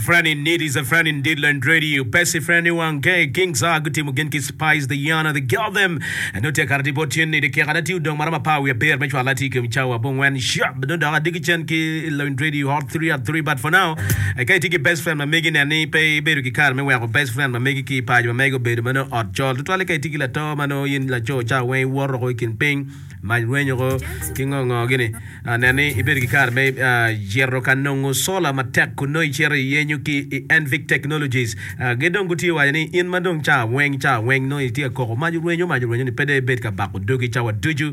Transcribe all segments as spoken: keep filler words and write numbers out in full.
friend indeed, is a friend indeed, Land Radio. Pesi friend one gay, Kings are good team again, Spies, the Yana, the girl them, and no take a devotion, the Kerati, don't marama power, we appear, much Lati, Michawa, Bongwan, shop, but don't have a digichan, Land Radio, hot three at three, but for now, I can't take a best friend, my Megan and Pay, Beruki Carmen, we have a best friend, my Megaki, Paj, my Mego Bedmano, or Joel, to Twalika, Tiki La Tomano, in La Chocha, Wayne, War, Hoikin Ping, my Wenyo, King on Guinea, and then Iberiki Carme, Jero Canongo, Sola, Matek, Kunoi Cherry, Yenuki, Envic Technologies, Gedon Guti, in Madong Cha, Wang Cha, Wang no Tia Koko, Maju Wenyo, Maju Wenyo, Pede Betka Bako, Dogi Chawa, Duju,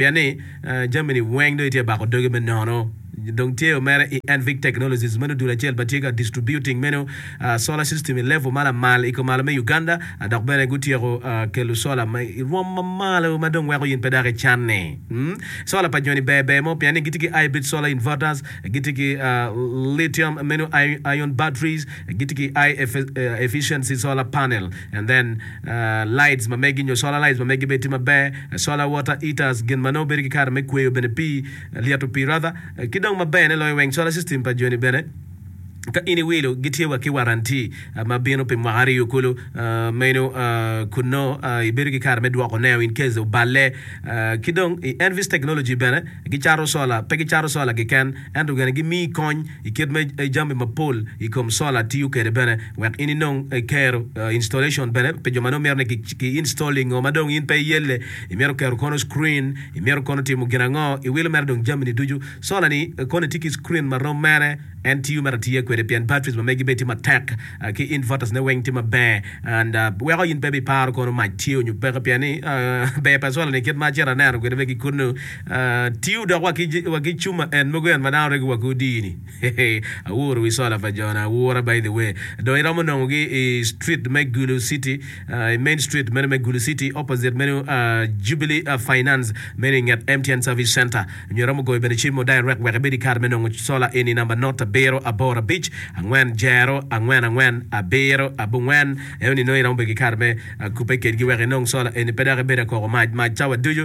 Piane, Germany, Wang no Tia Bako, Dogi Menono. Don't tell me Envic Technologies menu do la chel batika distributing menu uh, solar system level mala mal iko mala me Uganda adak bene gutiero uh, kelu solar mai roma mala madong wako yin pedare channe hmm? Solar pa joni bebe mo piani gitiki hybrid solar inverters gitiki uh, lithium menu ion batteries gitiki high eff- uh, efficiency solar panel and then uh, lights ma making your solar lights ma making beti ma be uh, solar water heaters gen mano beriki kar me kwe bene pi uh, liato pi rather uh, kidong mabene lo weng solar system pa joni bene ka ini wilo gitie wa ki warranty uh, mabino pe mahari yukulu uh, meno uh, kuno uh, ibiriki kar medwa ko neo in case of balle uh, kidong i Envis Technology bene gi charo sola pe gi charo sola gi ken and gonna gi mi coin iked me uh, jambe ma pole ikom sola tiu kere bene wak ini non uh, kero uh, installation bene pe jomano merne ki, ki installing o madong in pe yelle i mero kero kono screen i mero kono timu ginango i wilo merdong jambe ni duju sola ni uh, kono tiki screen marom mene N T U maratia kwere pian batteries ma megi beti ma tech uh, ki inverters ne weng ti ma be and uh, we are in baby power kono ma tiu nyu pe piani uh, be pasola ne ket ma chera na kwere begi kunu uh, tiu da waki waki chuma en mogo en manao regu wakudini awuru we sola fajona awura by the way do iramo no gi street Megulu City uh, main street menu Megulu City opposite menu uh, Jubilee uh, Finance meaning at M T N Service Center nyuramo go beni chimo direct we bedi card menu sola any number not Bero Abora Beach angwen jero angwen angwen abero abungwen euni no irombe ki karme kupe kedgi were nong sola eni pedare bere ko ma ma chawa duju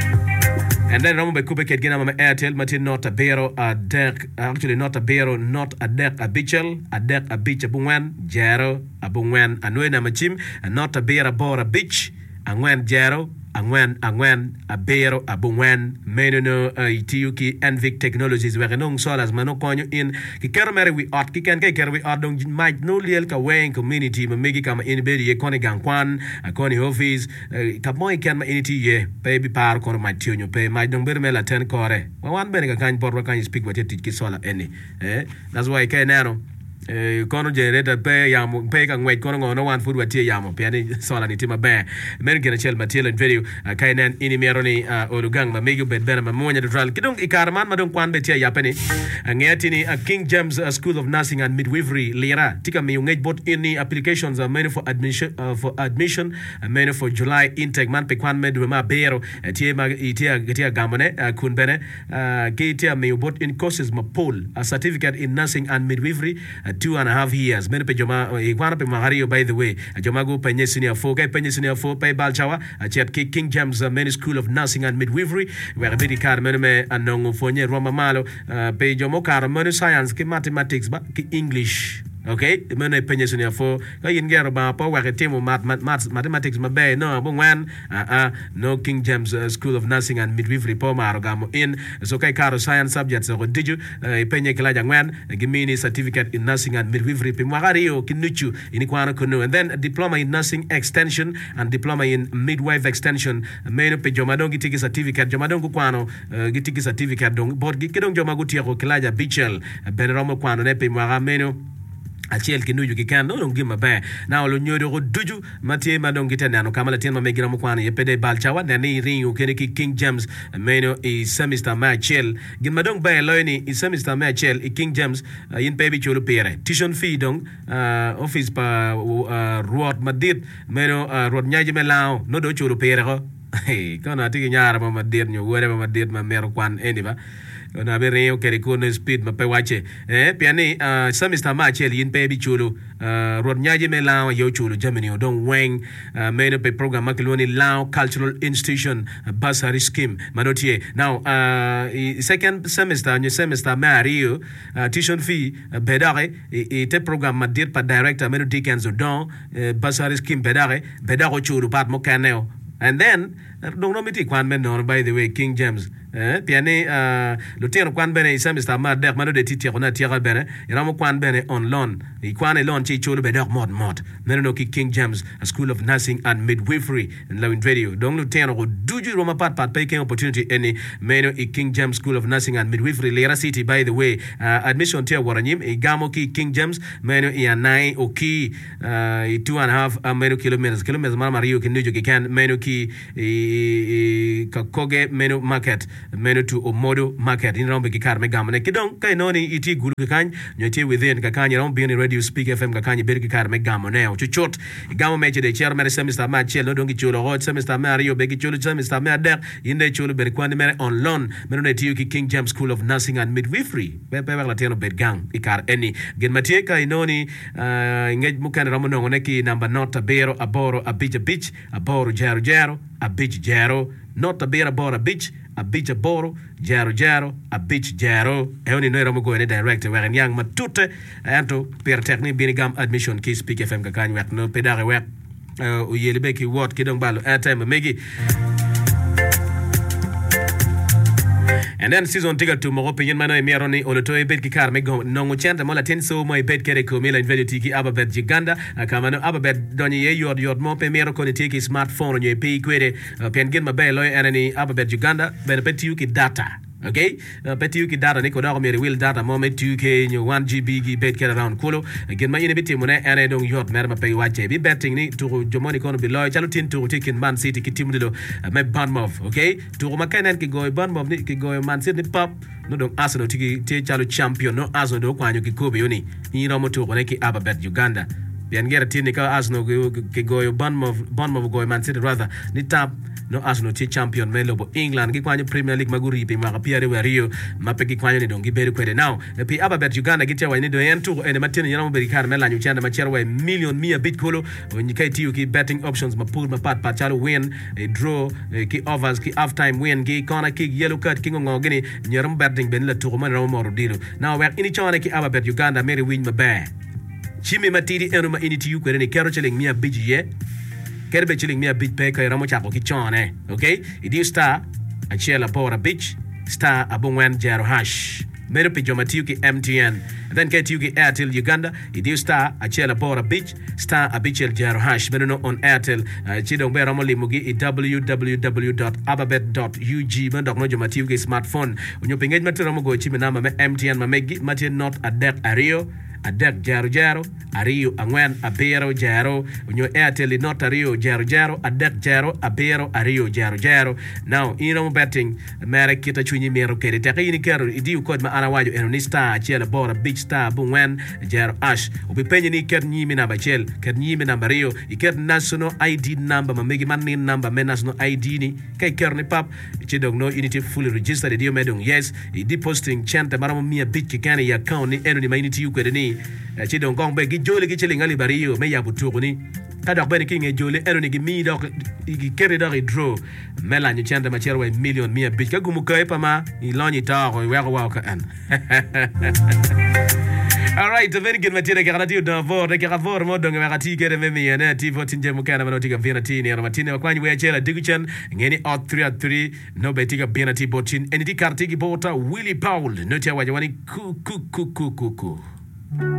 and then remember kupe kedgi na ma Airtel matin not Bero a deck actually not Bero not a deck a bichel a deck a beach abungwen jero abungwen anwe na machim not Bero Abora Beach angwen jero angwen angwen abero abungwen menono uh, itiuki Envic Technologies we renong solas mano konyo in ki kermere we art ki ken ke ker we art dong might no liel ka wen community ma megi kama in bedi ye koni gankwan koni office uh, ka moy ken ma initi ye baby par kono ma tionyo pe ma dong ber mela ten kore wa wan bene ka kan porro kan speak what it ki sola eni eh that's why ke nano eh kono generator pe yamo pe ka ngwet kono ngono wan food watie yamo pe ani sola ni tima be men gena chel material video uh, kainen ini meroni uh, olugang ma megu bet bena ma monya do dral kidong ikarman madong kwan betia yapeni ngeti ni uh, King James uh, School of Nursing and Midwifery lira tika mi ngej bot ini applications are many for admission uh, for admission uh, many for July intake man pe kwan med ma bero uh, tie ma itia getia gamone uh, kun bene uh, getia mi bot in courses ma pol a certificate in nursing and midwifery uh, two and a half years mene pe joma ikwana pe mahario by the way joma go penye senior four kai penye senior four pe balchawa chat ki King James uh, Main School of Nursing and Midwifery where be kar mene me anongo fonye roma malo uh, pe jomo kar mene science ki mathematics ba ki English okay mene penye senior four ka yingero ba pa wa temo math mathematics ma be no bongwan ah uh, uh, no King James uh, School of Nursing and Midwifery po maro gamo in so kai karo science subjects so did you uh, penye kala jangwan gimini certificate in nursing and midwifery pe magario kinuchu ini kwana kuno and then a diploma in nursing extension and diploma in midwife extension meno pe jomadong gitiki certificate jomadong kwano uh, gitiki certificate dong board gikidong jomagu tiako kilaja bichel benromo kwano ne pe maga meno achiel kinuju kikan no ngima ba na lo nyodo go duju matie madong kitana no kamala tien ma megira mo kwana yepede balchawa na ni ringu kene ki King James meno i semester ma chel gin madong ba loini i semester ma chel i King James uh, yin baby cholo pere tuition fee dong uh, office pa uh, road madit meno uh, road nyaje melao no do cholo pere ko hey kono atiki nyara ma madit nyo wore ma madit ma mero kwan eni ba na bere o kere ko no speed ma pe wache eh piani uh, semester ma chel yin pe bi chulo uh, rod nyaje me lao yo chulo Germany o don weng uh, meno pe program makeloni Lao Cultural Institution uh, bursary scheme manotie now uh, second semester new semester ma rio uh, tuition fee uh, bedare e te program ma dir pa director meno Dickens o don uh, bursary scheme bedare bedaro chulo pat mo kaneo and then don't know me kwan men no by the way King James eh piani uh lutero kwan bene semester ma dek mano de titi ko na tira bene iramo kwan bene on loan i kwan loan chi cholo be dek mod mod men no ki King James a school of nursing and midwifery in Lawin Radio donc lutero ko duju roma pat pat pay king opportunity any meno i King James School of Nursing and Midwifery Lera City by the way uh, admission tier waranyim i gamo ki King James meno i nine o ki uh, i two and a half uh, meno kilometers kilometers mara mario ki nuju ki kan meno ki i kakoge meno market meno to Omodo market in rombe ki kar me gamane kidon kay noni iti gulu ki kan nyoti within ka kan rombe ni radio speak F M ka kan ber ki kar me gamone o chuchot gamo meche de chairman semester ma chelo dongi chulo hot semester mario be ki chulo semester ma der inde chulo ber kwani mere on loan meno ne tiyo ki King James School of Nursing and Midwifery be be la teno ber gang ikar eni gen matie ka inoni uh, ngej mukan ramono ngone ki number not abero aboro abich abich aboro jaro jaro abich jaro not abero aboro abich a beach aboro jaro jaro a beach jaro e oni no ramo go ne direct we yang matute anto per technique binigam admission ki speak F M ka kan wek no pedare wek o yele be ki wot ki dong balo airtime megi and then season tiga to mo opinion mano e mieroni oloto e bet ki kar me go nongo chanta mola ten so mo e bet kere ko mila in video tiki ababet Uganda kama no ababet donye ye yod yod mo pe miero ko ne tiki smartphone nye pe kwere pen gen mabelo enani ababet Uganda ben pet you ki data okay uh, peti yuki data ni ko da ko mere will data mo me two K nyo one G B gi bet get around kulo gen ma yene biti mo ne ene dong yot mer ma pay wache bi betting ni to jomoni ko no bi loy chalu tin to tikin Man City ki timu do uh, me Bournemouth okay to ma kanen ki go Bournemouth ni ki go Man City ni pop no dong Arsenal tiki te chalu champion no Arsenal do kwanyo ki kobe yoni ni ro mo to ko ne ki ababet Uganda bien gera tin ka Arsenal ki go Bournemouth Bournemouth go Man City rather ni tap no Arsenal ti champion me lobo England ki kwanyo Premier League maguri pe maka piare wa Rio mapeki kwanyo ni dongi beri kwede now pe ababet Uganda gitia wa ni do yentu ene matini yana mberi kar me lanyu chanda machera wa million mia bit kolo when you kai ki betting options mapur mapat pa chalo win a draw ki overs ki half time win ki corner kick yellow card ki ngongo gini nyaram betting ben la tour man rawo moro dilo now we ini chana ki ababet Uganda mere win mabe chimi matiri eno ma ini tiyu kwede ni kero cheling mia biji ye kerbe chilling mia bit pe kay ramo chako ki chone okay idi star a chela bora beach star abongwan jaro hash mero pe jomatiu ki M T N then get you ki Airtel Uganda idi star a chela bora beach star abichel jaro hash mero no on Airtel uh, chidong be ramo limugi i w w w dot ababet dot u g man dok no jomatiu ki smartphone unyo pengej matira mo go chimi nama me M T N ma megi mati not adek ario adek jaro jaro ario angwen abero jaro unyo Airtel not ario jaro jaro adek jaro abero ario jaro jaro now ino betting mere kita chunyi mero kede te kini kero idi ukod ma ana wajo eno ni star chela bora beach star bungwen jaro ash ubi penye ni ker nyimi namba chel ker nyimi namba rio iker national I D number ma megi man ni number me national I D ni kay ker ni pap chidong no unity fully registered idio medong yes idi posting chanta maramo mia bit kikani ya account ni eno ni ma unity ukede ni chidong gong be gi jole gi chelinga li bariyo me ya butuko ni kada ko ben ki nge jole eno ni gi mi dok gi kere dok draw mela nyu chanda ma cherwa million mia bit ka gumu kay pa ma i loni ta ko wa wa ka an all right the very good matira ke radio da vor ke ka vor mo donga ma ti ke me me ne ti votin je mu kana ma ti ka vina ti ne ma ti ne kwa nyi we chela diguchen ngeni out three at three no be ti ka bina ti botin eni ti karti ki bota Willie Paul no ti wa wani ku ku ku ku ku